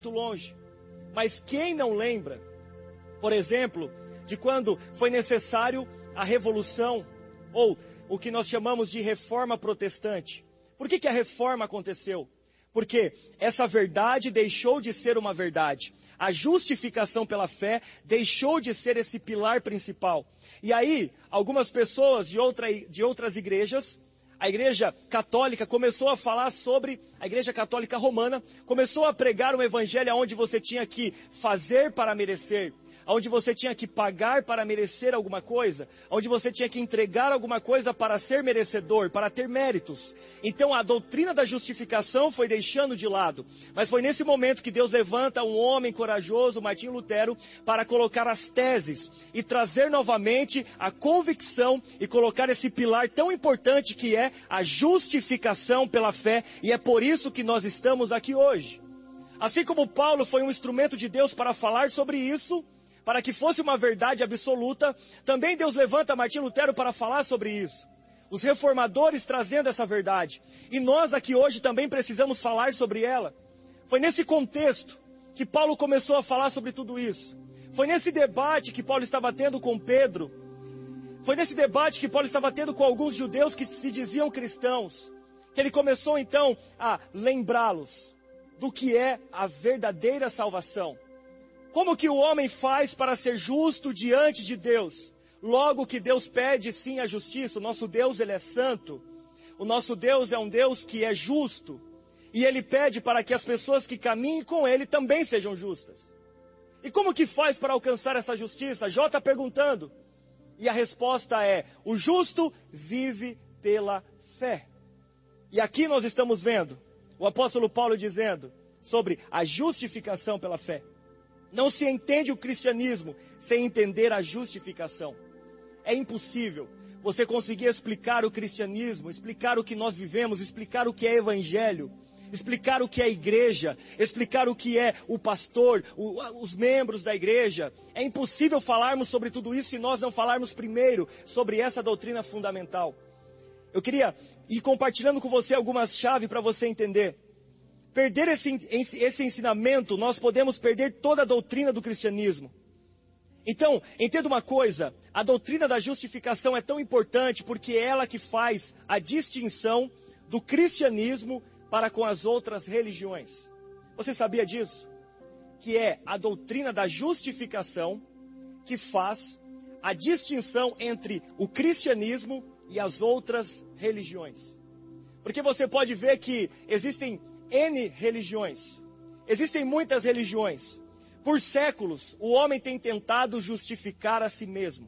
longe. Mas quem não lembra, por exemplo, de quando foi necessário a revolução, ou o que nós chamamos de reforma protestante? Por que a reforma aconteceu? Porque essa verdade deixou de ser uma verdade. A justificação pela fé deixou de ser esse pilar principal. E aí, algumas pessoas de outras igrejas, a igreja católica começou a falar sobre, a igreja católica romana, começou a pregar um evangelho onde você tinha que fazer para merecer, onde você tinha que pagar para merecer alguma coisa, onde você tinha que entregar alguma coisa para ser merecedor, para ter méritos. Então a doutrina da justificação foi deixando de lado. Mas foi nesse momento que Deus levanta um homem corajoso, Martinho Lutero, para colocar as teses e trazer novamente a convicção e colocar esse pilar tão importante que é a justificação pela fé. E é por isso que nós estamos aqui hoje. Assim como Paulo foi um instrumento de Deus para falar sobre isso, para que fosse uma verdade absoluta, também Deus levanta Martinho Lutero para falar sobre isso. Os reformadores trazendo essa verdade. E nós aqui hoje também precisamos falar sobre ela. Foi nesse contexto que Paulo começou a falar sobre tudo isso. Foi nesse debate que Paulo estava tendo com Pedro. Foi nesse debate que Paulo estava tendo com alguns judeus que se diziam cristãos, que ele começou então a lembrá-los do que é a verdadeira salvação. Como que o homem faz para ser justo diante de Deus? Logo que Deus pede sim a justiça. O nosso Deus, ele é santo. O nosso Deus é um Deus que é justo. E ele pede para que as pessoas que caminhem com ele também sejam justas. E como que faz para alcançar essa justiça? Jó está perguntando. E a resposta é: o justo vive pela fé. E aqui nós estamos vendo o apóstolo Paulo dizendo sobre a justificação pela fé. Não se entende o cristianismo sem entender a justificação. É impossível você conseguir explicar o cristianismo, explicar o que nós vivemos, explicar o que é evangelho, explicar o que é igreja, explicar o que é o pastor, os membros da igreja. É impossível falarmos sobre tudo isso se nós não falarmos primeiro sobre essa doutrina fundamental. Eu queria ir compartilhando com você algumas chaves para você entender. Perder esse ensinamento, nós podemos perder toda a doutrina do cristianismo. Então, entenda uma coisa, a doutrina da justificação é tão importante porque é ela que faz a distinção do cristianismo para com as outras religiões. Você sabia disso? Que é a doutrina da justificação que faz a distinção entre o cristianismo e as outras religiões. Porque você pode ver que existem N religiões. Existem muitas religiões. Por séculos, o homem tem tentado justificar a si mesmo.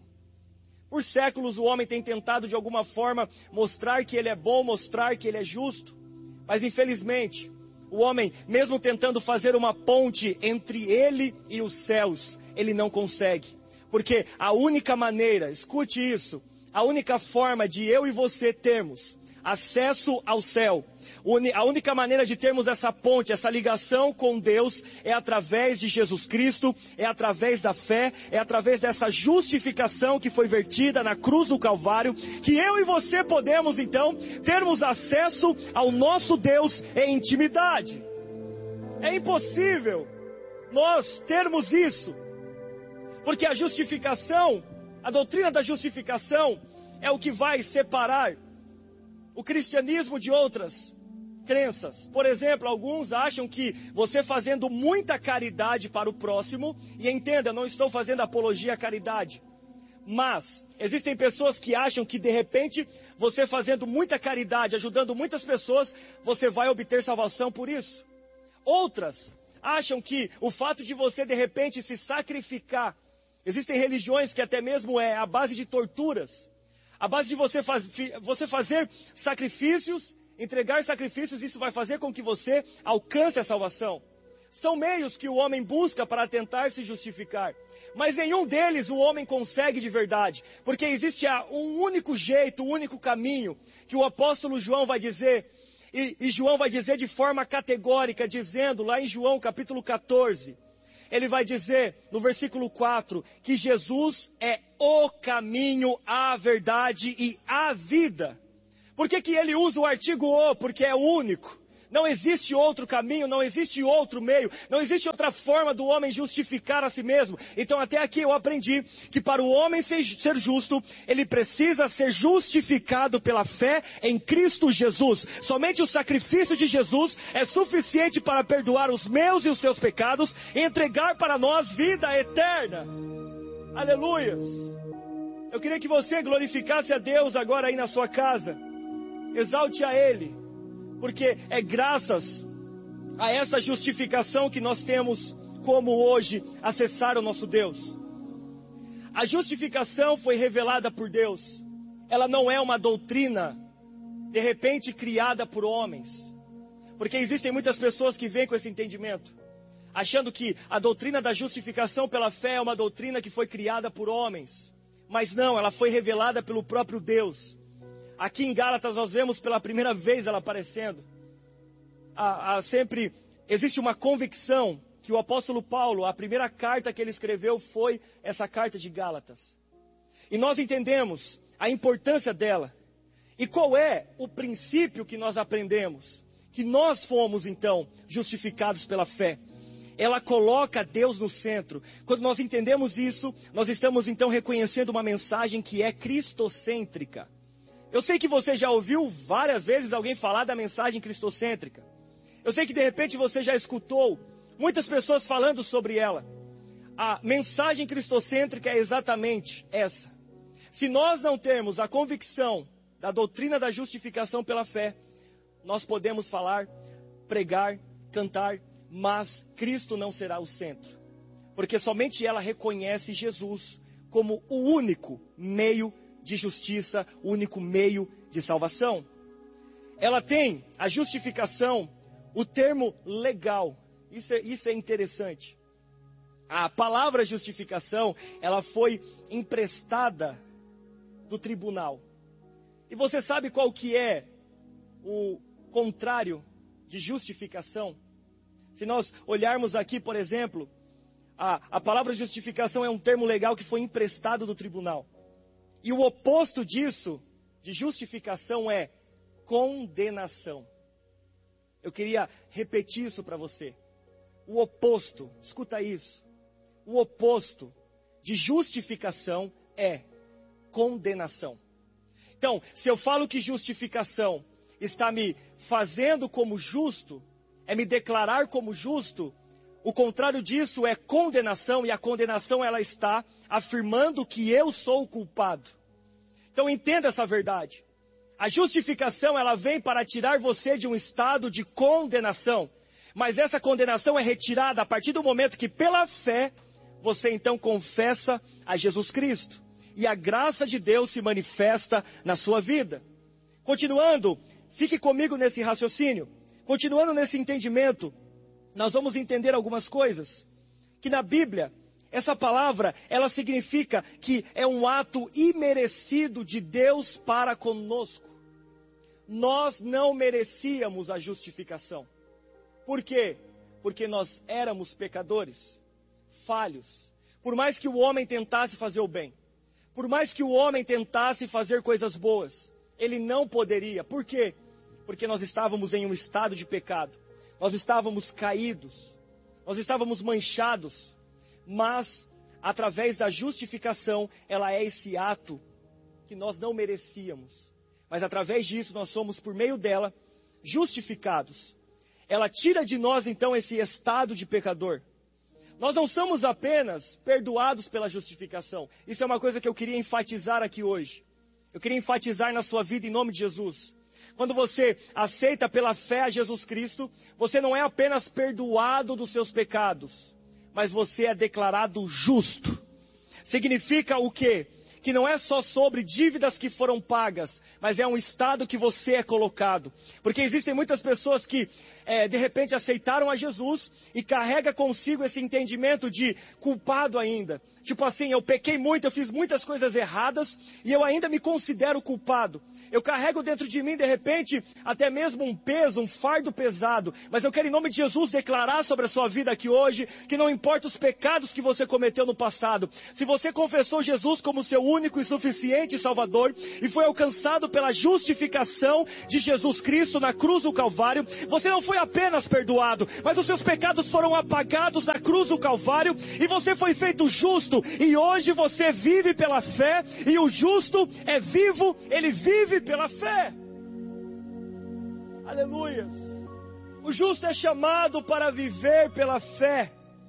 Por séculos, o homem tem tentado, de alguma forma, mostrar que ele é bom, mostrar que ele é justo. Mas, infelizmente, o homem, mesmo tentando fazer uma ponte entre ele e os céus, ele não consegue. Porque a única maneira, escute isso, a única forma de eu e você termos acesso ao céu, a única maneira de termos essa ponte, essa ligação com Deus é através de Jesus Cristo, é através da fé, é através dessa justificação que foi vertida na cruz do Calvário, que eu e você podemos então termos acesso ao nosso Deus em intimidade. É impossível nós termos isso, porque a justificação, a doutrina da justificação é o que vai separar o cristianismo de outras crenças. Por exemplo, alguns acham que você fazendo muita caridade para o próximo, e entenda, eu não estou fazendo apologia à caridade, mas existem pessoas que acham que de repente, você fazendo muita caridade, ajudando muitas pessoas, você vai obter salvação por isso. Outras acham que o fato de você de repente se sacrificar, existem religiões que até mesmo é a base de torturas, a base de você fazer sacrifícios, entregar sacrifícios, isso vai fazer com que você alcance a salvação. São meios que o homem busca para tentar se justificar. Mas nenhum deles o homem consegue de verdade. Porque existe um único jeito, um único caminho, que o apóstolo João vai dizer. E João vai dizer de forma categórica, dizendo lá em João capítulo 14... ele vai dizer no versículo 4 que Jesus é o caminho, a verdade e a vida. Por que ele usa o artigo o? Porque é o único. Não existe outro caminho, não existe outro meio, não existe outra forma do homem justificar a si mesmo. Então até aqui eu aprendi que para o homem ser justo, ele precisa ser justificado pela fé em Cristo Jesus. Somente o sacrifício de Jesus é suficiente para perdoar os meus e os seus pecados e entregar para nós vida eterna. Aleluia! Eu queria que você glorificasse a Deus agora aí na sua casa. Exalte a Ele. Porque é graças a essa justificação que nós temos como hoje acessar o nosso Deus. A justificação foi revelada por Deus. Ela não é uma doutrina, de repente, criada por homens. Porque existem muitas pessoas que vêm com esse entendimento, achando que a doutrina da justificação pela fé é uma doutrina que foi criada por homens. Mas não, ela foi revelada pelo próprio Deus. Aqui em Gálatas nós vemos pela primeira vez ela aparecendo. Sempre existe uma convicção que o apóstolo Paulo, a primeira carta que ele escreveu foi essa carta de Gálatas. E nós entendemos a importância dela. E qual é o princípio que nós aprendemos? Que nós fomos então justificados pela fé. Ela coloca Deus no centro. Quando nós entendemos isso, nós estamos então reconhecendo uma mensagem que é cristocêntrica. Eu sei que você já ouviu várias vezes alguém falar da mensagem cristocêntrica. Eu sei que de repente você já escutou muitas pessoas falando sobre ela. A mensagem cristocêntrica é exatamente essa. Se nós não temos a convicção da doutrina da justificação pela fé, nós podemos falar, pregar, cantar, mas Cristo não será o centro. Porque somente ela reconhece Jesus como o único meio de justiça, o único meio de salvação. Ela tem a justificação, o termo legal. Isso é interessante. A palavra justificação, ela foi emprestada do tribunal. E você sabe qual que é o contrário de justificação? Se nós olharmos aqui, por exemplo, a palavra justificação é um termo legal que foi emprestado do tribunal. E o oposto disso, de justificação, é condenação. Eu queria repetir isso para você. O oposto, escuta isso. O oposto de justificação é condenação. Então, se eu falo que justificação está me fazendo como justo, é me declarar como justo, o contrário disso é condenação, e a condenação ela está afirmando que eu sou o culpado. Então entenda essa verdade. A justificação ela vem para tirar você de um estado de condenação. Mas essa condenação é retirada a partir do momento que pela fé você então confessa a Jesus Cristo. E a graça de Deus se manifesta na sua vida. Continuando, fique comigo nesse raciocínio. Continuando nesse entendimento, nós vamos entender algumas coisas. Que na Bíblia, essa palavra, ela significa que é um ato imerecido de Deus para conosco. Nós não merecíamos a justificação. Por quê? Porque nós éramos pecadores, falhos. Por mais que o homem tentasse fazer o bem, por mais que o homem tentasse fazer coisas boas, ele não poderia. Por quê? Porque nós estávamos em um estado de pecado. Nós estávamos caídos, nós estávamos manchados, mas através da justificação, ela é esse ato que nós não merecíamos. Mas através disso, nós somos, por meio dela, justificados. Ela tira de nós, então, esse estado de pecador. Nós não somos apenas perdoados pela justificação. Isso é uma coisa que eu queria enfatizar aqui hoje. Eu queria enfatizar na sua vida em nome de Jesus. Quando você aceita pela fé a Jesus Cristo, você não é apenas perdoado dos seus pecados, mas você é declarado justo. Significa o quê? Que não é só sobre dívidas que foram pagas, mas é um estado que você é colocado. Porque existem muitas pessoas que, de repente, aceitaram a Jesus e carrega consigo esse entendimento de culpado ainda. Tipo assim, eu pequei muito, eu fiz muitas coisas erradas e eu ainda me considero culpado. Eu carrego dentro de mim, de repente, até mesmo um peso, um fardo pesado. Mas eu quero, em nome de Jesus, declarar sobre a sua vida aqui hoje, que não importa os pecados que você cometeu no passado. Se você confessou Jesus como seu único e suficiente Salvador e foi alcançado pela justificação de Jesus Cristo na cruz do Calvário, você não foi apenas perdoado, mas os seus pecados foram apagados na cruz do Calvário e você foi feito justo. E hoje você vive pela fé, e o justo é vivo, ele vive pela fé. Aleluia. O justo é chamado para viver pela fé.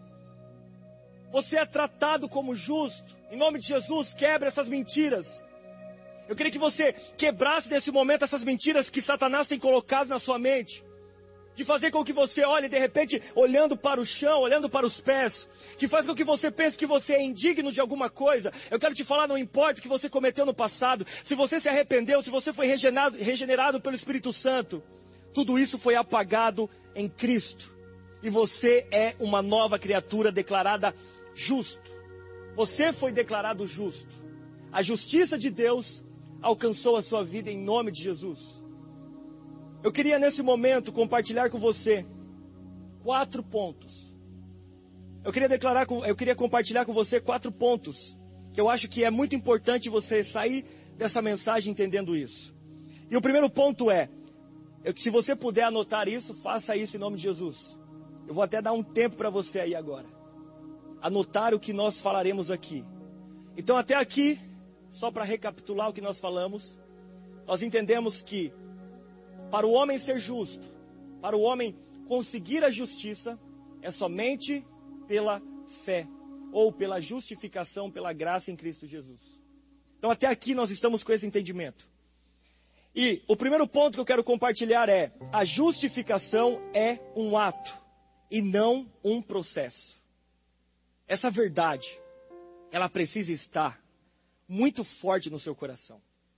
Você é tratado como justo. Em nome de Jesus, quebre essas mentiras. Eu queria que você quebrasse nesse momento essas mentiras que Satanás tem colocado na sua mente. De fazer com que você olhe, de repente, olhando para o chão, olhando para os pés. Que faz com que você pense que você é indigno de alguma coisa. Eu quero te falar, não importa o que você cometeu no passado. Se você se arrependeu, se você foi regenerado pelo Espírito Santo. Tudo isso foi apagado em Cristo. E você é uma nova criatura declarada justo. Você foi declarado justo. A justiça de Deus alcançou a sua vida em nome de Jesus. Eu queria nesse momento compartilhar com você 4 pontos. Eu queria compartilhar com você 4 pontos que eu acho que é muito importante você sair dessa mensagem entendendo isso. E o primeiro ponto é, se você puder anotar isso, faça isso em nome de Jesus. Eu vou até dar um tempo para você aí agora. Anotar o que nós falaremos aqui. Então até aqui, só para recapitular o que nós falamos, nós entendemos que para o homem ser justo, para o homem conseguir a justiça, é somente pela fé, ou pela justificação, pela graça em Cristo Jesus. Então até aqui nós estamos com esse entendimento. E o primeiro ponto que eu quero compartilhar é, a justificação é um ato e não um processo. Essa verdade, ela precisa estar muito forte no seu coração.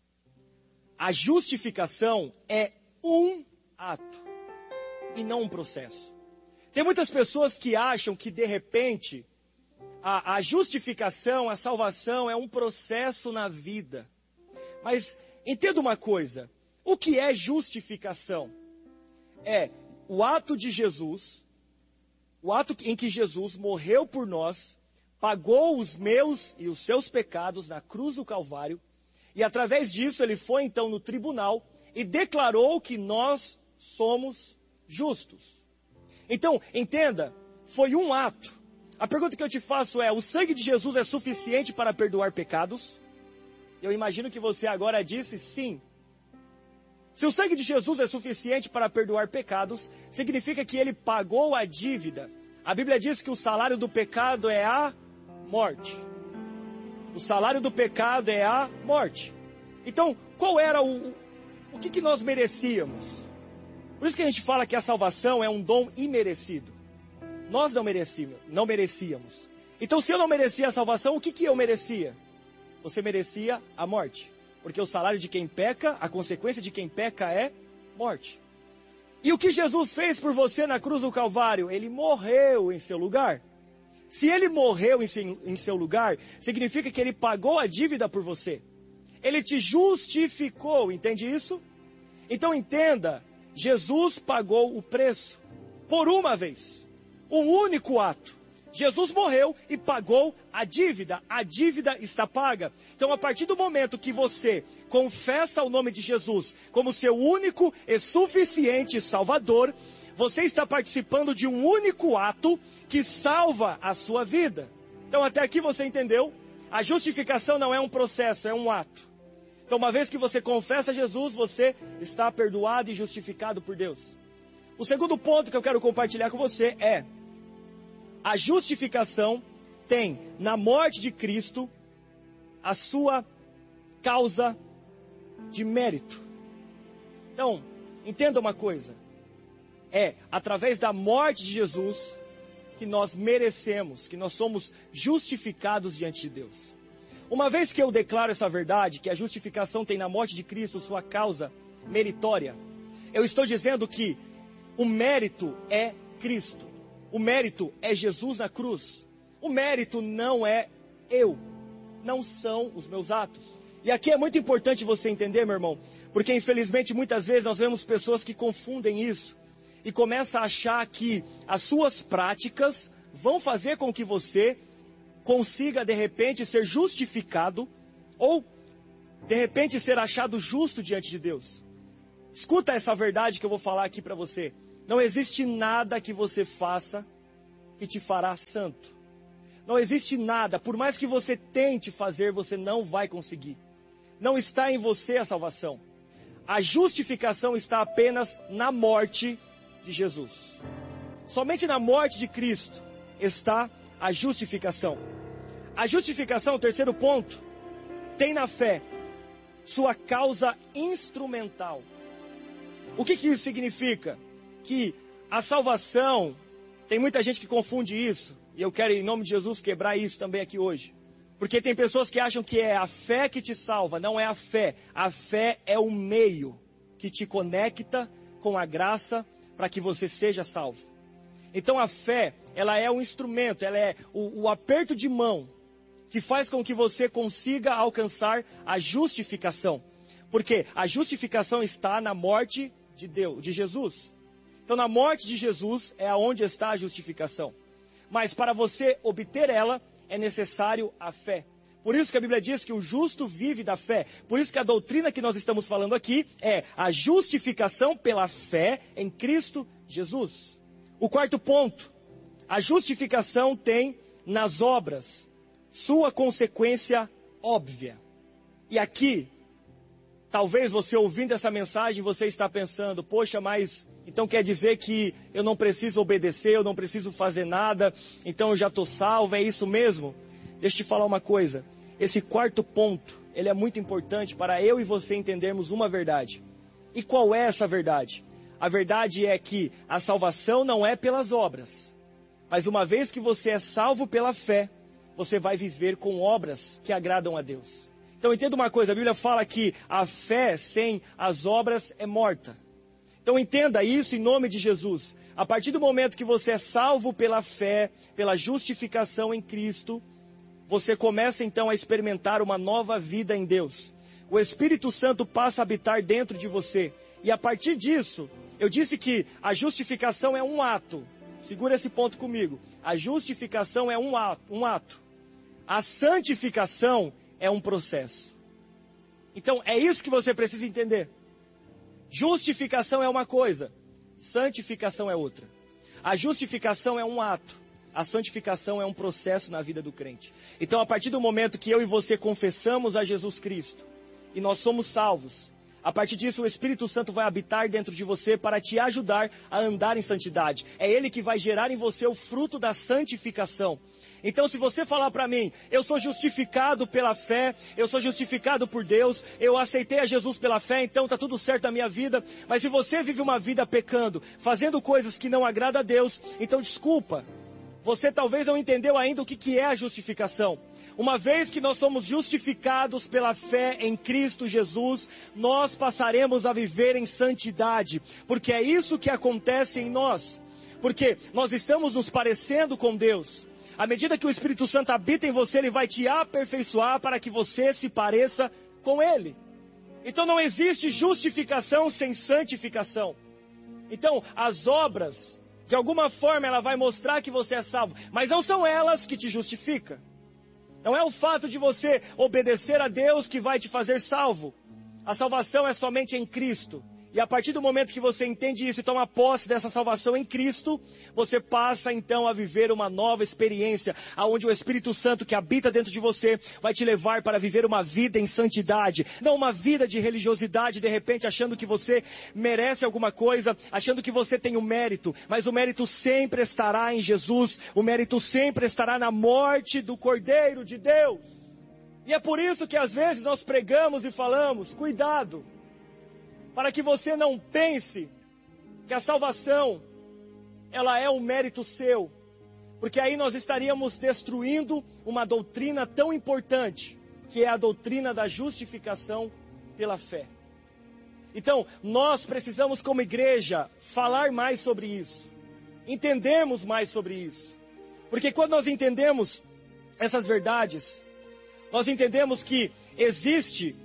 A justificação é um ato e não um processo. Tem muitas pessoas que acham que de repente a justificação, a salvação é um processo na vida. Mas entenda uma coisa, o que é justificação? É o ato de Jesus, o ato em que Jesus morreu por nós, pagou os meus e os seus pecados na cruz do Calvário, e através disso ele foi então no tribunal e declarou que nós somos justos. Então, entenda, foi um ato. A pergunta que eu te faço é, o sangue de Jesus é suficiente para perdoar pecados? Eu imagino que você agora disse sim. Se o sangue de Jesus é suficiente para perdoar pecados, significa que ele pagou a dívida. A Bíblia diz que o salário do pecado é a morte. O salário do pecado é a morte. Então, qual era o que nós merecíamos? Por isso que a gente fala que a salvação é um dom imerecido. Nós não merecíamos. Então, se eu não merecia a salvação, o que eu merecia? Você merecia a morte. Porque o salário de quem peca, a consequência de quem peca é morte. E o que Jesus fez por você na cruz do Calvário? Ele morreu em seu lugar. Se ele morreu em seu lugar, significa que ele pagou a dívida por você. Ele te justificou, entende isso? Então entenda, Jesus pagou o preço por uma vez. Um único ato. Jesus morreu e pagou a dívida. A dívida está paga. Então, a partir do momento que você confessa o nome de Jesus como seu único e suficiente Salvador, você está participando de um único ato que salva a sua vida. Então, até aqui você entendeu? A justificação não é um processo, é um ato. Então, uma vez que você confessa Jesus, você está perdoado e justificado por Deus. O segundo ponto que eu quero compartilhar com você é: a justificação tem na morte de Cristo a sua causa de mérito. Então, entenda uma coisa. É através da morte de Jesus que nós merecemos, que nós somos justificados diante de Deus. Uma vez que eu declaro essa verdade, que a justificação tem na morte de Cristo sua causa meritória, eu estou dizendo que o mérito é Cristo. O mérito é Jesus na cruz. O mérito não é eu. Não são os meus atos. E aqui é muito importante você entender, meu irmão, porque infelizmente muitas vezes nós vemos pessoas que confundem isso e começam a achar que as suas práticas vão fazer com que você consiga de repente ser justificado ou de repente ser achado justo diante de Deus. Escuta essa verdade que eu vou falar aqui para você. Não existe nada que você faça que te fará santo. Não existe nada, por mais que você tente fazer, você não vai conseguir. Não está em você a salvação. A justificação está apenas na morte de Jesus. Somente na morte de Cristo está a justificação. A justificação, o terceiro ponto, tem na fé sua causa instrumental. O que isso significa? Que a salvação, tem muita gente que confunde isso, e eu quero em nome de Jesus quebrar isso também aqui hoje. Porque tem pessoas que acham que é a fé que te salva. Não é a fé é o meio que te conecta com a graça para que você seja salvo. Então a fé, ela é um instrumento, ela é o aperto de mão que faz com que você consiga alcançar a justificação. Porque a justificação está na morte de Deus, de Jesus. Então na morte de Jesus é onde está a justificação. Mas para você obter ela, é necessário a fé. Por isso que a Bíblia diz que o justo vive da fé. Por isso que a doutrina que nós estamos falando aqui é a justificação pela fé em Cristo Jesus. O quarto ponto, a justificação tem nas obras sua consequência óbvia. E aqui, talvez você ouvindo essa mensagem, você está pensando, poxa, mas então quer dizer que eu não preciso obedecer, eu não preciso fazer nada, então eu já estou salvo, é isso mesmo? Deixa eu te falar uma coisa, esse quarto ponto, ele é muito importante para eu e você entendermos uma verdade. E qual é essa verdade? A verdade é que a salvação não é pelas obras, mas uma vez que você é salvo pela fé, você vai viver com obras que agradam a Deus. Então entenda uma coisa, a Bíblia fala que a fé sem as obras é morta. Então entenda isso em nome de Jesus. A partir do momento que você é salvo pela fé, pela justificação em Cristo, você começa então a experimentar uma nova vida em Deus. O Espírito Santo passa a habitar dentro de você. E a partir disso, eu disse que a justificação é um ato. Segura esse ponto comigo. A justificação é um ato. A santificação é um processo. Então é isso que você precisa entender. Justificação é uma coisa, santificação é outra. A justificação é um ato, a santificação é um processo na vida do crente. Então, a partir do momento que eu e você confessamos a Jesus Cristo e nós somos salvos, a partir disso o Espírito Santo vai habitar dentro de você para te ajudar a andar em santidade. É Ele que vai gerar em você o fruto da santificação. Então se você falar para mim, eu sou justificado pela fé, eu sou justificado por Deus, eu aceitei a Jesus pela fé, então está tudo certo na minha vida. Mas se você vive uma vida pecando, fazendo coisas que não agradam a Deus, então desculpa, você talvez não entendeu ainda o que é a justificação. Uma vez que nós somos justificados pela fé em Cristo Jesus, nós passaremos a viver em santidade, porque é isso que acontece em nós, porque nós estamos nos parecendo com Deus. À medida que o Espírito Santo habita em você, ele vai te aperfeiçoar para que você se pareça com ele. Então não existe justificação sem santificação. Então as obras, de alguma forma, ela vai mostrar que você é salvo, mas não são elas que te justificam. Não é o fato de você obedecer a Deus que vai te fazer salvo. A salvação é somente em Cristo. E a partir do momento que você entende isso e toma posse dessa salvação em Cristo, você passa então a viver uma nova experiência, onde o Espírito Santo que habita dentro de você vai te levar para viver uma vida em santidade. Não uma vida de religiosidade, de repente achando que você merece alguma coisa, achando que você tem um mérito. Mas o mérito sempre estará em Jesus, o mérito sempre estará na morte do Cordeiro de Deus. E é por isso que às vezes nós pregamos e falamos, cuidado, para que você não pense que a salvação, ela é um mérito seu. Porque aí nós estaríamos destruindo uma doutrina tão importante, que é a doutrina da justificação pela fé. Então, nós precisamos como igreja falar mais sobre isso. Entendermos mais sobre isso. Porque quando nós entendemos essas verdades, nós entendemos que existe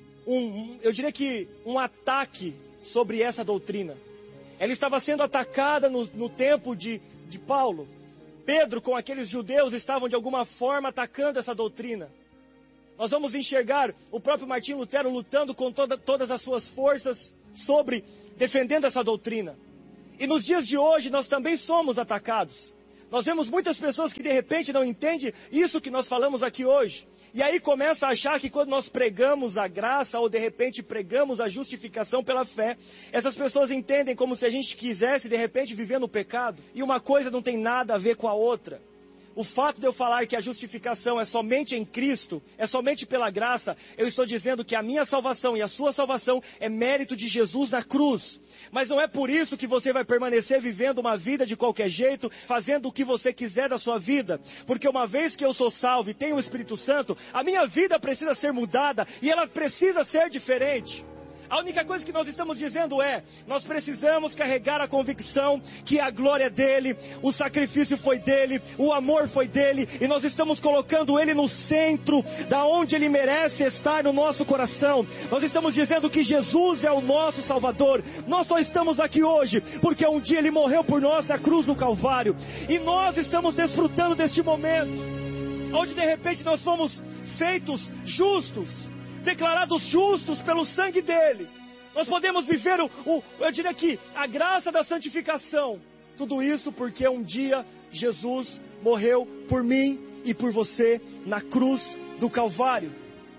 eu diria que um ataque sobre essa doutrina. Ela estava sendo atacada no tempo de Paulo. Pedro com aqueles judeus estavam de alguma forma atacando essa doutrina. Nós vamos enxergar o próprio Martim Lutero lutando com todas as suas forças defendendo essa doutrina. E nos dias de hoje nós também somos atacados. Nós vemos muitas pessoas que de repente não entendem isso que nós falamos aqui hoje. E aí começa a achar que quando nós pregamos a graça ou de repente pregamos a justificação pela fé, essas pessoas entendem como se a gente quisesse de repente viver no pecado. E uma coisa não tem nada a ver com a outra. O fato de eu falar que a justificação é somente em Cristo, é somente pela graça, eu estou dizendo que a minha salvação e a sua salvação é mérito de Jesus na cruz. Mas não é por isso que você vai permanecer vivendo uma vida de qualquer jeito, fazendo o que você quiser da sua vida. Porque uma vez que eu sou salvo e tenho o Espírito Santo, a minha vida precisa ser mudada e ela precisa ser diferente. A única coisa que nós estamos dizendo é, nós precisamos carregar a convicção que a glória é dele, o sacrifício foi dele, o amor foi dele, e nós estamos colocando ele no centro, da onde ele merece estar no nosso coração. Nós estamos dizendo que Jesus é o nosso Salvador. Nós só estamos aqui hoje porque um dia ele morreu por nós na cruz do Calvário, e nós estamos desfrutando deste momento, onde de repente nós fomos feitos justos, declarados justos pelo sangue dele. Nós podemos viver eu diria que a graça da santificação. Tudo isso porque um dia Jesus morreu por mim e por você na cruz do Calvário.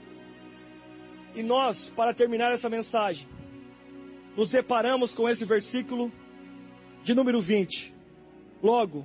E nós, para terminar essa mensagem, nos deparamos com esse versículo de número 20. Logo,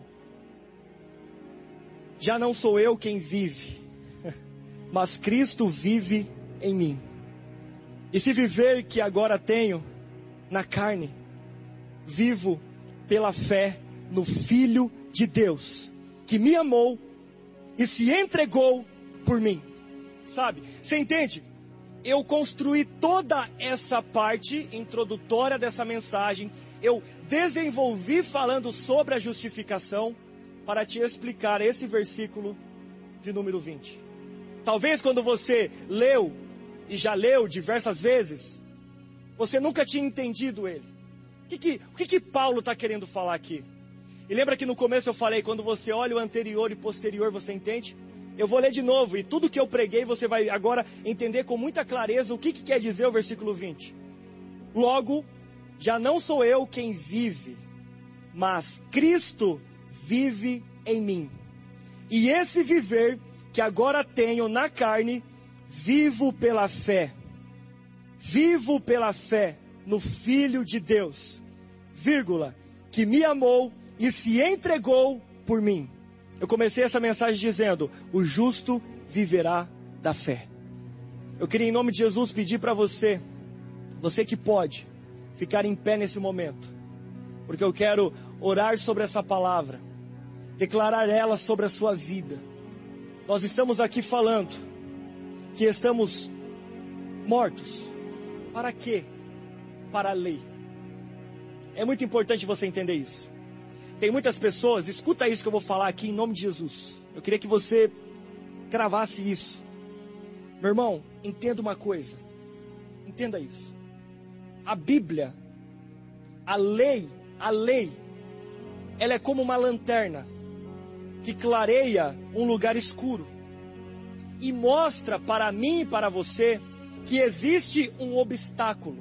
já não sou eu quem vive, mas Cristo vive em mim. E se viver que agora tenho na carne, vivo pela fé no Filho de Deus, que me amou e se entregou por mim. Sabe? Você entende? Eu construí toda essa parte introdutória dessa mensagem, eu desenvolvi falando sobre a justificação para te explicar esse versículo de número 20. Talvez quando você leu, e já leu diversas vezes, você nunca tinha entendido ele. O que Paulo está querendo falar aqui? E lembra que no começo eu falei, quando você olha o anterior e posterior, você entende? Eu vou ler de novo, e tudo que eu preguei, você vai agora entender com muita clareza o que quer dizer o versículo 20. Logo, já não sou eu quem vive, mas Cristo vive em mim. E esse viver que agora tenho na carne, vivo pela fé no Filho de Deus, que me amou e se entregou por mim. Eu comecei essa mensagem dizendo, o justo viverá da fé. Eu queria em nome de Jesus pedir para você que pode, ficar em pé nesse momento, porque eu quero orar sobre essa palavra, declarar ela sobre a sua vida. Nós estamos aqui falando que estamos mortos. Para quê? Para a lei. É muito importante você entender isso. Tem muitas pessoas, escuta isso que eu vou falar aqui em nome de Jesus. Eu queria que você cravasse isso. Meu irmão, entenda uma coisa. Entenda isso. A Bíblia, a lei, ela é como uma lanterna que clareia um lugar escuro. E mostra para mim e para você que existe um obstáculo.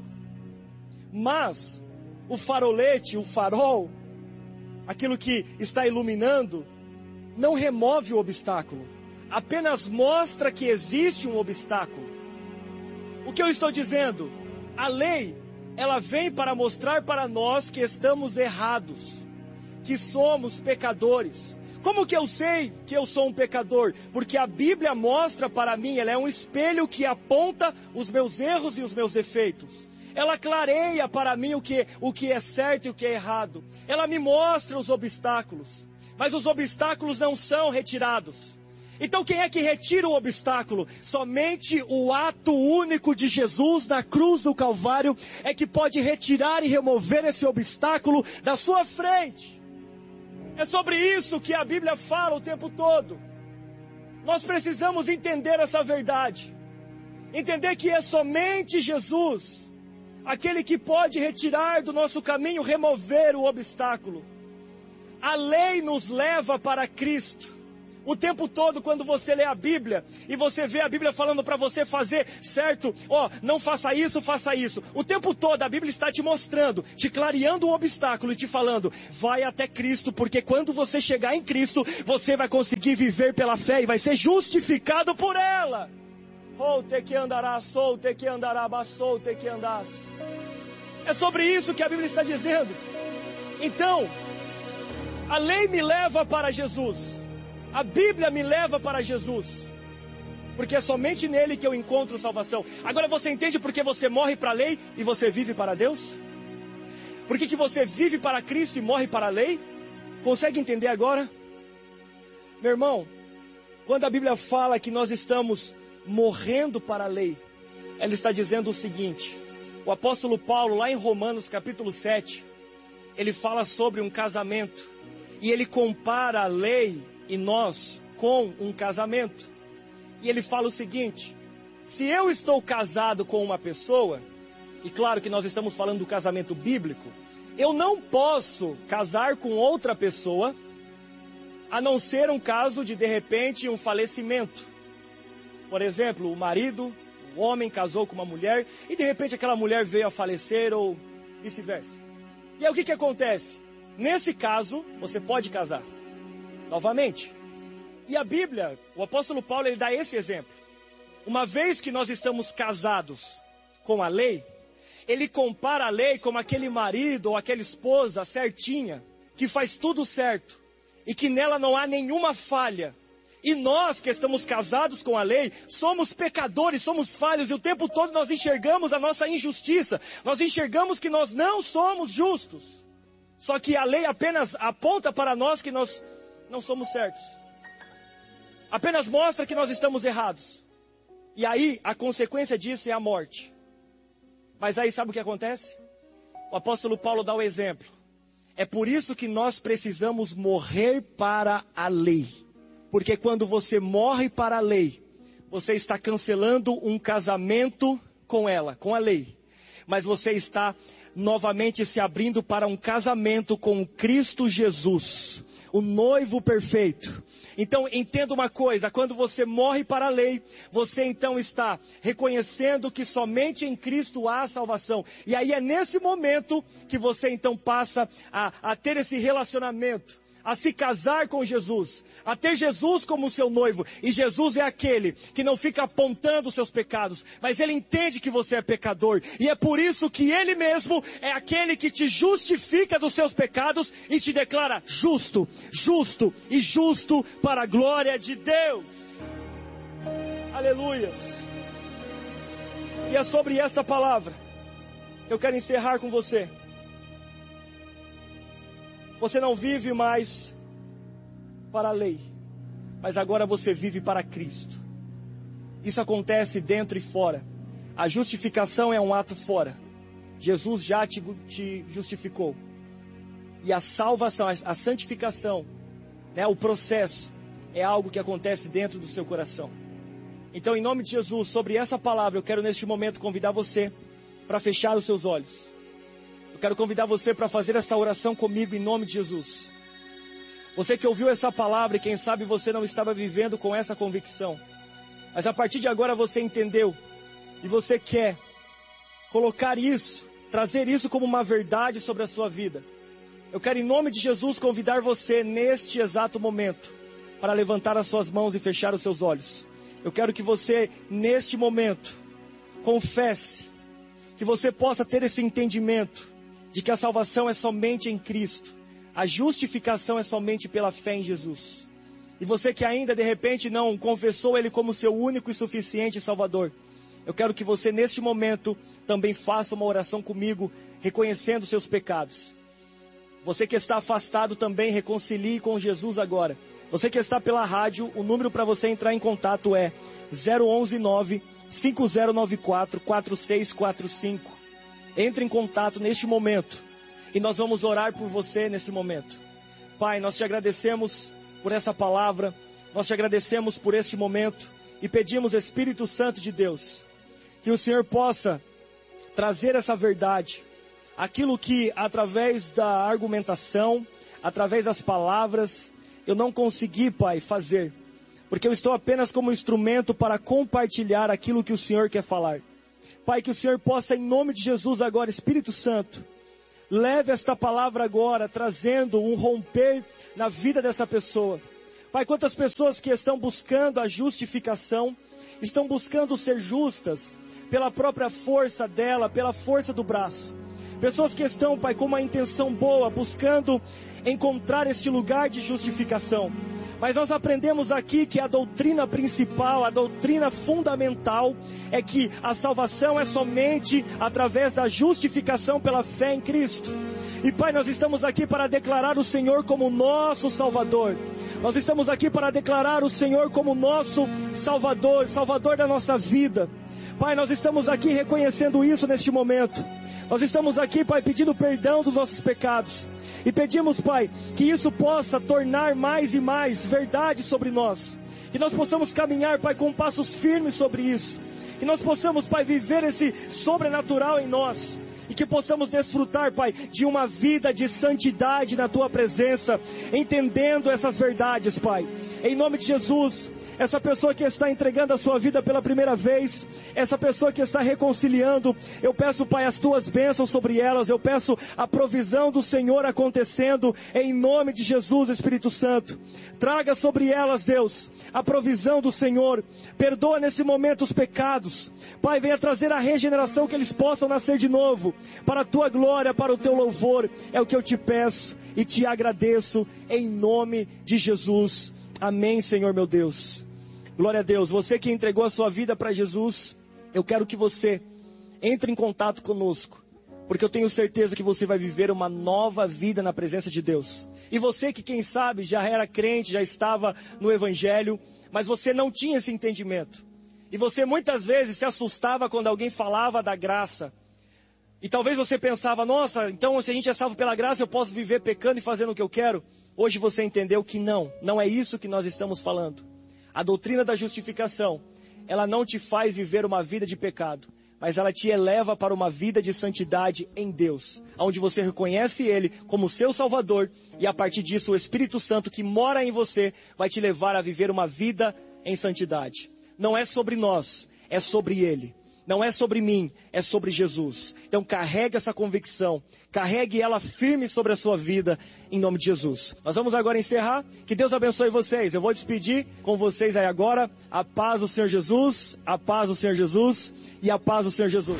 Mas o farolete, o farol, aquilo que está iluminando, não remove o obstáculo. Apenas mostra que existe um obstáculo. O que eu estou dizendo? A lei, ela vem para mostrar para nós que estamos errados, que somos pecadores. Como que eu sei que eu sou um pecador? Porque a Bíblia mostra para mim, ela é um espelho que aponta os meus erros e os meus defeitos. Ela clareia para mim o que é certo e o que é errado. Ela me mostra os obstáculos. Mas os obstáculos não são retirados. Então quem é que retira o obstáculo? Somente o ato único de Jesus na cruz do Calvário é que pode retirar e remover esse obstáculo da sua frente. É sobre isso que a Bíblia fala o tempo todo. Nós precisamos entender essa verdade. Entender que é somente Jesus, aquele que pode retirar do nosso caminho, remover o obstáculo. A lei nos leva para Cristo. O tempo todo, quando você lê a Bíblia e você vê a Bíblia falando para você fazer certo, não faça isso, faça isso. O tempo todo a Bíblia está te mostrando, te clareando um obstáculo e te falando, vai até Cristo, porque quando você chegar em Cristo, você vai conseguir viver pela fé e vai ser justificado por ela. É sobre isso que a Bíblia está dizendo. Então, a lei me leva para Jesus. A Bíblia me leva para Jesus, porque é somente nele que eu encontro salvação. Agora você entende por que você morre para a lei e você vive para Deus? Por que você vive para Cristo e morre para a lei? Consegue entender agora? Meu irmão, quando a Bíblia fala que nós estamos morrendo para a lei, ela está dizendo o seguinte. O apóstolo Paulo, lá em Romanos capítulo 7, ele fala sobre um casamento e ele compara a lei e nós com um casamento. E ele fala o seguinte: se eu estou casado com uma pessoa, e claro que nós estamos falando do casamento bíblico, eu não posso casar com outra pessoa, a não ser um caso de repente, um falecimento. Por exemplo, o marido, o homem casou com uma mulher, e de repente aquela mulher veio a falecer, ou vice-versa. E aí o que acontece? Nesse caso, você pode casar novamente. E a Bíblia, o apóstolo Paulo, ele dá esse exemplo. Uma vez que nós estamos casados com a lei, ele compara a lei como aquele marido ou aquela esposa certinha, que faz tudo certo, e que nela não há nenhuma falha. E nós que estamos casados com a lei, somos pecadores, somos falhos, e o tempo todo nós enxergamos a nossa injustiça, nós enxergamos que nós não somos justos. Só que a lei apenas aponta para nós que nós não somos certos. Apenas mostra que nós estamos errados. E aí, a consequência disso é a morte. Mas aí sabe o que acontece? O apóstolo Paulo dá o exemplo. É por isso que nós precisamos morrer para a lei. Porque quando você morre para a lei, você está cancelando um casamento com ela, com a lei. Mas você está novamente se abrindo para um casamento com Cristo Jesus, o noivo perfeito. Então entenda uma coisa, quando você morre para a lei, você então está reconhecendo que somente em Cristo há salvação. E aí é nesse momento que você então passa a ter esse relacionamento, a se casar com Jesus, a ter Jesus como seu noivo. E Jesus é aquele que não fica apontando os seus pecados, mas ele entende que você é pecador. E é por isso que ele mesmo é aquele que te justifica dos seus pecados e te declara justo, justo e justo para a glória de Deus. Aleluias. E é sobre essa palavra que eu quero encerrar com você. Você não vive mais para a lei, mas agora você vive para Cristo. Isso acontece dentro e fora. A justificação é um ato fora. Jesus já te justificou. E a salvação, a santificação, o processo, é algo que acontece dentro do seu coração. Então, em nome de Jesus, sobre essa palavra, eu quero neste momento convidar você para fechar os seus olhos. Eu quero convidar você para fazer esta oração comigo em nome de Jesus. Você que ouviu essa palavra e quem sabe você não estava vivendo com essa convicção. Mas a partir de agora você entendeu. E você quer colocar isso, trazer isso como uma verdade sobre a sua vida. Eu quero em nome de Jesus convidar você neste exato momento para levantar as suas mãos e fechar os seus olhos. Eu quero que você neste momento confesse, que você possa ter esse entendimento de que a salvação é somente em Cristo. A justificação é somente pela fé em Jesus. E você que ainda de repente não confessou Ele como seu único e suficiente Salvador, eu quero que você neste momento também faça uma oração comigo, reconhecendo seus pecados. Você que está afastado também, reconcilie com Jesus agora. Você que está pela rádio, o número para você entrar em contato é 011-9-5094-4645. Entre em contato neste momento e nós vamos orar por você nesse momento. Pai, nós te agradecemos por essa palavra, nós te agradecemos por este momento e pedimos, Espírito Santo de Deus, que o Senhor possa trazer essa verdade, aquilo que através da argumentação, através das palavras, eu não consegui, Pai, fazer, porque eu estou apenas como instrumento para compartilhar aquilo que o Senhor quer falar. Pai, que o Senhor possa, em nome de Jesus agora, Espírito Santo, leve esta palavra agora, trazendo um romper na vida dessa pessoa. Pai, quantas pessoas que estão buscando a justificação, estão buscando ser justas pela própria força dela, pela força do braço. Pessoas que estão, Pai, com uma intenção boa, buscando encontrar este lugar de justificação. Mas nós aprendemos aqui que a doutrina principal, a doutrina fundamental é que a salvação é somente através da justificação pela fé em Cristo. E Pai, nós estamos aqui para declarar o Senhor como nosso Salvador. Nós estamos aqui para declarar o Senhor como nosso Salvador, Salvador da nossa vida. Pai, nós estamos aqui reconhecendo isso neste momento. Nós estamos aqui, Pai, pedindo perdão dos nossos pecados. E pedimos, Pai, que isso possa tornar mais e mais verdade sobre nós. Que nós possamos caminhar, Pai, com passos firmes sobre isso. Que nós possamos, Pai, viver esse sobrenatural em nós. E que possamos desfrutar, Pai, de uma vida de santidade na Tua presença, entendendo essas verdades, Pai. Em nome de Jesus, essa pessoa que está entregando a sua vida pela primeira vez, essa pessoa que está reconciliando, eu peço, Pai, as Tuas bênçãos sobre elas, eu peço a provisão do Senhor acontecendo, em nome de Jesus, Espírito Santo. Traga sobre elas, Deus, a provisão do Senhor, perdoa nesse momento os pecados, Pai, venha trazer a regeneração, que eles possam nascer de novo, para a Tua glória, para o Teu louvor, é o que eu te peço e te agradeço, em nome de Jesus. Amém, Senhor meu Deus. Glória a Deus. Você que entregou a sua vida para Jesus, eu quero que você entre em contato conosco, porque eu tenho certeza que você vai viver uma nova vida na presença de Deus. E você que, quem sabe, já era crente, já estava no Evangelho, mas você não tinha esse entendimento. E você muitas vezes se assustava quando alguém falava da graça. E talvez você pensava, nossa, então se a gente é salvo pela graça, eu posso viver pecando e fazendo o que eu quero. Hoje você entendeu que não é isso que nós estamos falando. A doutrina da justificação, ela não te faz viver uma vida de pecado, mas ela te eleva para uma vida de santidade em Deus, onde você reconhece Ele como seu Salvador, e a partir disso o Espírito Santo que mora em você vai te levar a viver uma vida em santidade. Não é sobre nós, é sobre Ele. Não é sobre mim, é sobre Jesus. Então carregue essa convicção, carregue ela firme sobre a sua vida, em nome de Jesus. Nós vamos agora encerrar, que Deus abençoe vocês. Eu vou despedir com vocês aí agora, a paz do Senhor Jesus, a paz do Senhor Jesus e a paz do Senhor Jesus.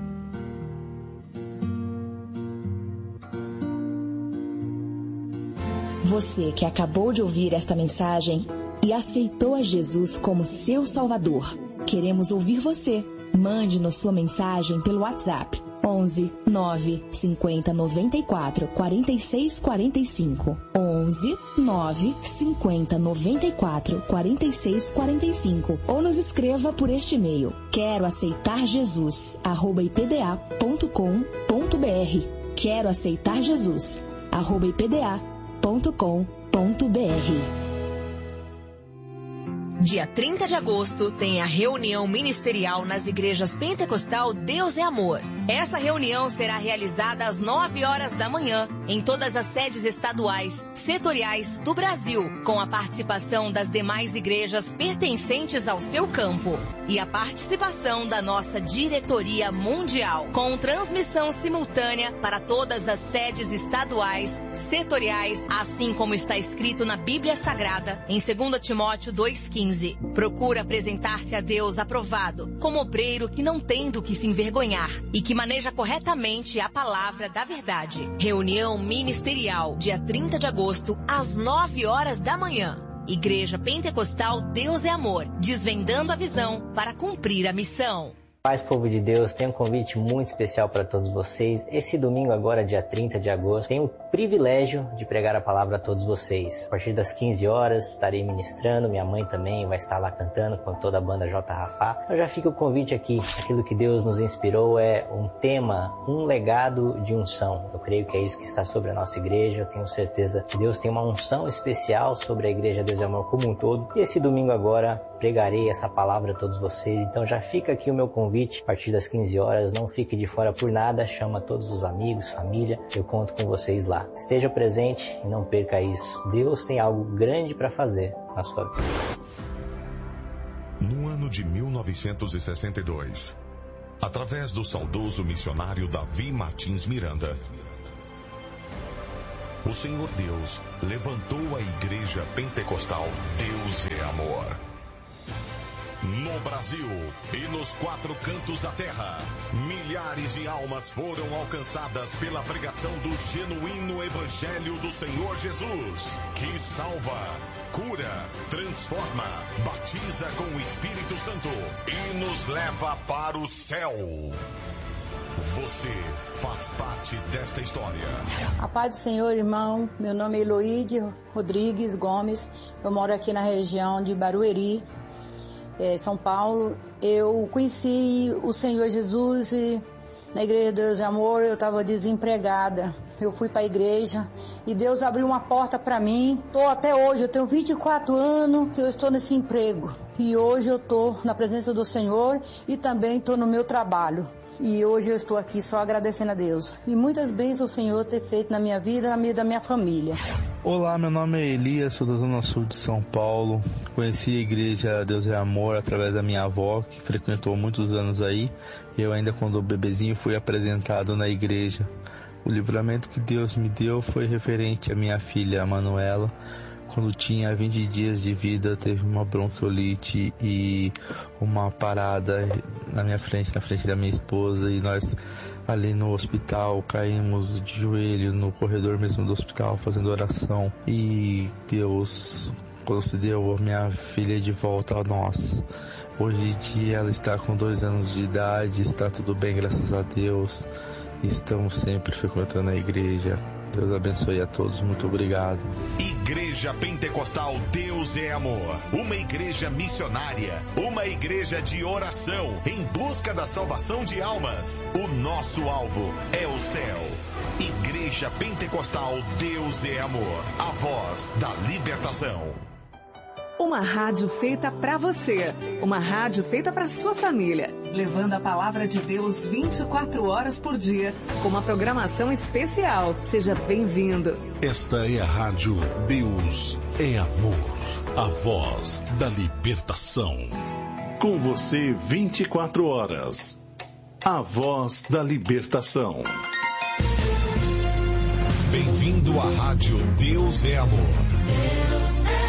Você que acabou de ouvir esta mensagem e aceitou a Jesus como seu Salvador, queremos ouvir você. Mande-nos sua mensagem pelo WhatsApp 11 9 50 94 46 45 11 9 50 94 46 45 ou nos escreva por este e-mail queroaceitarjesus@ipda.com.br queroaceitarjesus@ipda.com.br. Dia 30 de agosto tem a reunião ministerial nas igrejas Pentecostal Deus é Amor. Essa reunião será realizada às 9 horas da manhã em todas as sedes estaduais, setoriais do Brasil, com a participação das demais igrejas pertencentes ao seu campo e a participação da nossa diretoria mundial, com transmissão simultânea para todas as sedes estaduais, setoriais, assim como está escrito na Bíblia Sagrada, em 2 Timóteo 2,15. Procura apresentar-se a Deus aprovado, como obreiro que não tem do que se envergonhar e que maneja corretamente a palavra da verdade. Reunião ministerial, dia 30 de agosto, às 9 horas da manhã. Igreja Pentecostal Deus é Amor, desvendando a visão para cumprir a missão. Paz, povo de Deus, tenho um convite muito especial para todos vocês. Esse domingo agora, dia 30 de agosto, tenho o privilégio de pregar a palavra a todos vocês. A partir das 15 horas estarei ministrando, minha mãe também vai estar lá cantando com toda a banda J. Rafá. Então já fica o convite aqui, aquilo que Deus nos inspirou é um tema, um legado de unção. Eu creio que é isso que está sobre a nossa igreja, eu tenho certeza que Deus tem uma unção especial sobre a igreja Deus é Amor como um todo. E esse domingo agora pregarei essa palavra a todos vocês, então já fica aqui o meu convite a partir das 15 horas, não fique de fora por nada, chama todos os amigos, família, eu conto com vocês lá. lá. Esteja presente e não perca isso. Deus tem algo grande para fazer na sua vida. No ano de 1962, através do saudoso missionário Davi Martins Miranda, o Senhor Deus levantou a Igreja Pentecostal Deus é Amor. No Brasil e nos 4 cantos da terra, milhares de almas foram alcançadas pela pregação do genuíno Evangelho do Senhor Jesus, que salva, cura, transforma, batiza com o Espírito Santo e nos leva para o céu. Você faz parte desta história. A paz do Senhor, irmão. Meu nome é Eloíde Rodrigues Gomes. Eu moro aqui na região de Barueri, São Paulo. Eu conheci o Senhor Jesus na Igreja Deus de Amor. Eu estava desempregada. Eu fui para a igreja e Deus abriu uma porta para mim. Até hoje, eu tenho 24 anos que eu estou nesse emprego. E hoje eu estou na presença do Senhor e também estou no meu trabalho. E hoje eu estou aqui só agradecendo a Deus. E muitas bênçãos o Senhor ter feito na minha vida e na vida da minha família. Olá, meu nome é Elias, sou da Zona Sul de São Paulo. Conheci a Igreja Deus é Amor através da minha avó, que frequentou muitos anos aí. Eu ainda, quando bebezinho, fui apresentado na igreja. O livramento que Deus me deu foi referente à minha filha, a Manuela. Quando tinha 20 dias de vida, teve uma bronquiolite e uma parada na frente da minha esposa, e nós ali no hospital caímos de joelho no corredor mesmo do hospital fazendo oração, e Deus concedeu a minha filha de volta a nós. Hoje em dia ela está com 2 anos de idade, está tudo bem, graças a Deus, e estamos sempre frequentando a igreja. Deus abençoe a todos, muito obrigado. Igreja Pentecostal Deus é Amor, uma igreja missionária, uma igreja de oração em busca da salvação de almas. O nosso alvo é o céu. Igreja Pentecostal Deus é Amor, a voz da libertação. Uma rádio feita para você, uma rádio feita para sua família, levando a palavra de Deus 24 horas por dia, com uma programação especial. Seja bem-vindo. Esta é a rádio Deus é Amor, a voz da libertação. Com você 24 horas, a voz da libertação. Bem-vindo à rádio Deus é Amor. Deus é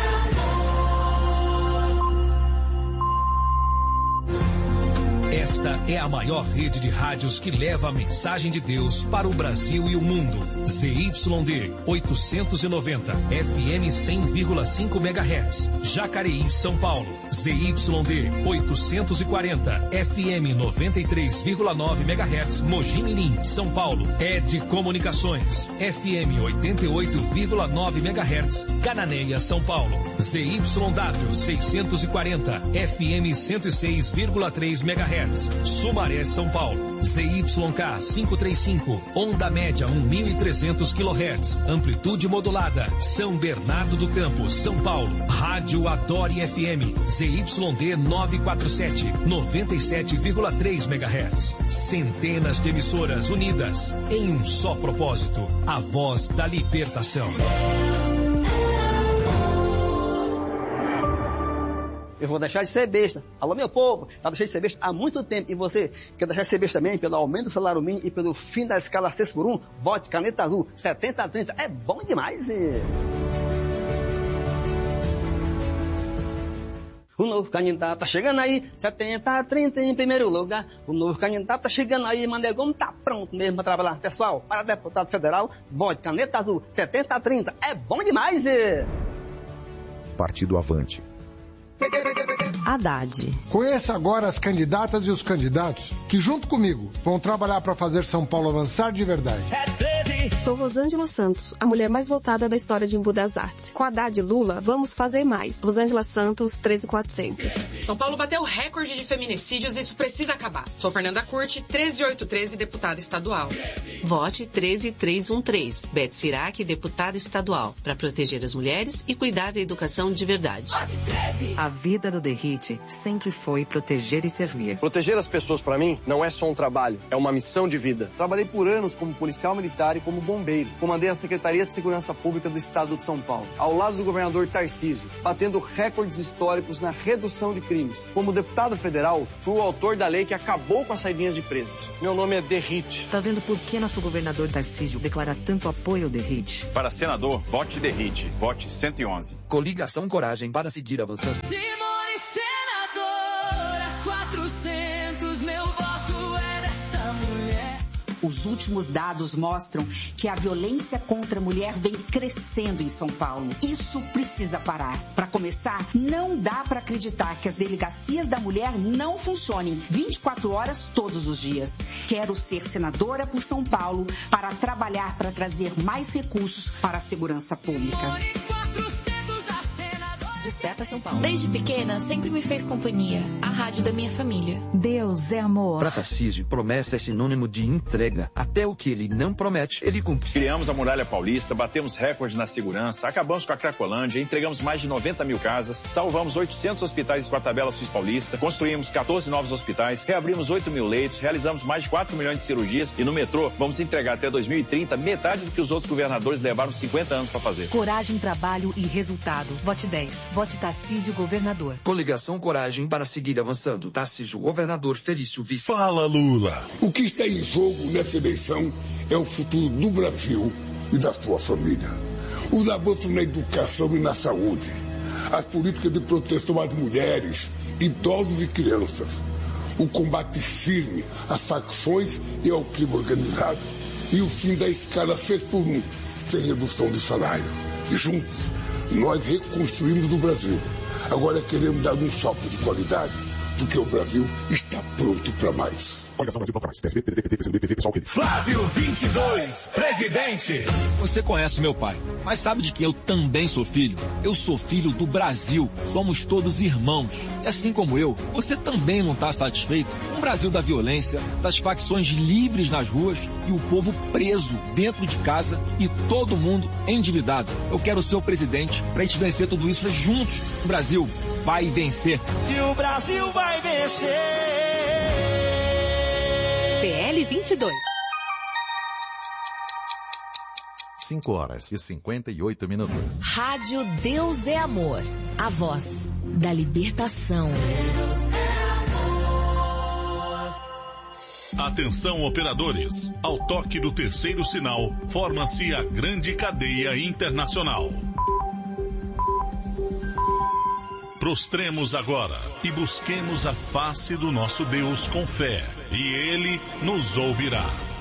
Esta é a maior rede de rádios que leva a mensagem de Deus para o Brasil e o mundo. ZYD 890, FM 100,5 MHz. Jacareí, São Paulo. ZYD 840, FM 93,9 MHz. Mogi Mirim, São Paulo. ED Comunicações, FM 88,9 MHz. Cananéia, São Paulo. ZYW 640, FM 106,3 MHz. Sumaré, São Paulo. ZYK 535, onda média 1.300 kHz, amplitude modulada. São Bernardo do Campo, São Paulo. Rádio Adore FM, ZYD 947, 97,3 MHz. Centenas de emissoras unidas em um só propósito, a voz da libertação. Eu vou deixar de ser besta. Alô, meu povo, já deixei de ser besta há muito tempo. E você quer deixar de ser besta também pelo aumento do salário mínimo e pelo fim da escala 6x1? Vote Caneta Azul 70-30. É bom demais. O novo candidato tá chegando aí, 70-30 em primeiro lugar. O novo candidato tá chegando aí, Mané Gomes tá pronto mesmo para trabalhar. Pessoal, para deputado federal, vote Caneta Azul 70-30. É bom demais. Partido Avante. Haddad. Conheça agora as candidatas e os candidatos que, junto comigo, vão trabalhar para fazer São Paulo avançar de verdade. Sou Rosângela Santos, a mulher mais votada da história de Embu das Artes. Com Haddad e Lula, vamos fazer mais. Rosângela Santos, 13400. São Paulo bateu recorde de feminicídios e isso precisa acabar. Sou Fernanda Curti, 13813, deputada estadual. Vote 13313, Beth Sirac, deputada estadual, para proteger as mulheres e cuidar da educação de verdade. A vida do DERIT sempre foi proteger e servir. Proteger as pessoas, para mim, não é só um trabalho, é uma missão de vida. Trabalhei por anos como policial militar e como como bombeiro. Comandei a Secretaria de Segurança Pública do Estado de São Paulo, ao lado do governador Tarcísio, batendo recordes históricos na redução de crimes. Como deputado federal, fui o autor da lei que acabou com as saidinhas de presos. Meu nome é Derrite. Tá vendo por que nosso governador Tarcísio declara tanto apoio ao Derrite? Para senador, vote Derrite. Vote 111. Coligação Coragem para seguir avançando. Simone senadora, 400, meu voto é dessa mulher. Os últimos dados mostram que a violência contra a mulher vem crescendo em São Paulo. Isso precisa parar. Para começar, não dá para acreditar que as delegacias da mulher não funcionem 24 horas todos os dias. Quero ser senadora por São Paulo para trabalhar para trazer mais recursos para a segurança pública. Desperta São Paulo. Desde pequena, sempre me fez companhia. A rádio da minha família. Deus é amor. Para Tarcísio, promessa é sinônimo de entrega. Até o que ele não promete, ele cumpre. Criamos a Muralha Paulista, batemos recordes na segurança, acabamos com a Cracolândia, entregamos mais de 90 mil casas, salvamos 800 hospitais com a tabela SUS Paulista, construímos 14 novos hospitais, reabrimos 8 mil leitos, realizamos mais de 4 milhões de cirurgias e no metrô vamos entregar até 2030 metade do que os outros governadores levaram 50 anos para fazer. Coragem, trabalho e resultado. Vote 10. Vote Tarcísio, governador. Coligação Coragem para seguir avançando. Tarcísio, governador, Felício, vice. Fala, Lula. O que está em jogo nessa eleição é o futuro do Brasil e da sua família. Os avanços na educação e na saúde. As políticas de proteção às mulheres, idosos e crianças. O combate firme às facções e ao crime organizado. E o fim da escala 6x1, sem redução de salário. Juntos, nós reconstruímos o Brasil. Agora queremos dar um salto de qualidade, porque o Brasil está pronto para mais. Flávio 22, presidente. Você conhece meu pai, mas sabe de que eu também sou filho? Eu sou filho do Brasil. Somos todos irmãos. E assim como eu, você também não está satisfeito com o Brasil da violência, das facções livres nas ruas e o povo preso dentro de casa e todo mundo endividado. Eu quero ser o presidente para a gente vencer tudo isso juntos. O Brasil vai vencer. E o Brasil vai vencer. PL 22. 5h58. Rádio Deus é Amor. A voz da libertação. Atenção, operadores. Ao toque do terceiro sinal, forma-se a grande cadeia internacional. Prostremos agora e busquemos a face do nosso Deus com fé, e Ele nos ouvirá.